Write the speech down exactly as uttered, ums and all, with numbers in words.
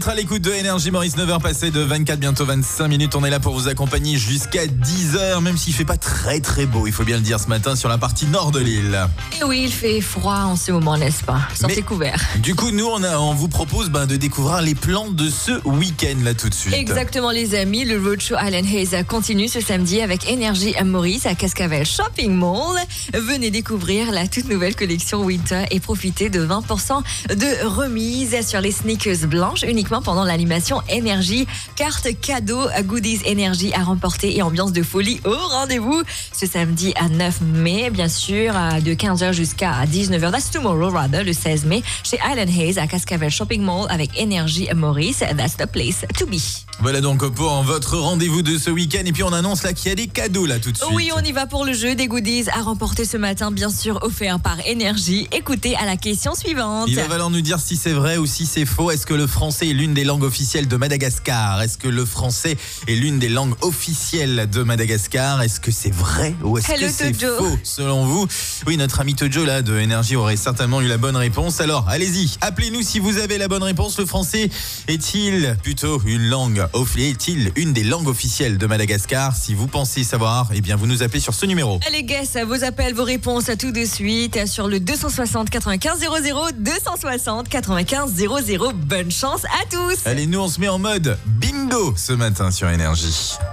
À l'écoute de Énergie Maurice, neuf heures passées de vingt-quatre, bientôt vingt-cinq minutes. On est là pour vous accompagner jusqu'à dix heures, même s'il fait pas très très beau, il faut bien le dire ce matin, sur la partie nord de l'île. Et oui, il fait froid en ce moment, n'est-ce pas? Sortez Mais, couverts. Du coup, nous, on, a, on vous propose ben, de découvrir les plans de ce week-end, là, tout de suite. Exactement, les amis. Le Roadshow Island Haze continue ce samedi avec Énergie Maurice à Cascavel Shopping Mall. Venez découvrir la toute nouvelle collection Winter et profiter de vingt pour cent de remise sur les sneakers blanches uniquement pendant l'animation Énergie. Carte cadeau, goodies Énergie à remporter et ambiance de folie au rendez-vous ce samedi à neuf mai, bien sûr, de quinze heures jusqu'à dix-neuf heures. That's tomorrow, rather, le seize mai, chez Island Haze à Cascavel Shopping Mall avec Énergie Maurice. That's the place to be. Voilà donc pour votre rendez-vous de ce week-end. Et puis on annonce là qu'il y a des cadeaux là tout de suite. Oui, on y va pour le jeu des goodies à remporter ce matin, bien sûr, offert par Énergie. Écoutez à la question suivante. Il va falloir nous dire si c'est vrai ou si c'est faux. Est-ce que le français est l'une des langues officielles de Madagascar? Est-ce que le français est l'une des langues officielles de Madagascar? Est-ce que c'est vrai ou est-ce Hello, que c'est Tojo. faux selon vous? Oui, notre ami Tojo là de Énergie aurait certainement eu la bonne réponse. Alors, allez-y, appelez-nous si vous avez la bonne réponse. Le français est-il plutôt une langue Est-il une des langues officielles de Madagascar? Si vous pensez savoir, eh bien vous nous appelez sur ce numéro. Allez, guess, vos appels, vos réponses tout de suite sur le deux cent soixante quatre-vingt-quinze zéro zéro, deux cent soixante quatre-vingt-quinze zéro zéro. Bonne chance à tous. Allez, nous on se met en mode bingo ce matin sur Énergie.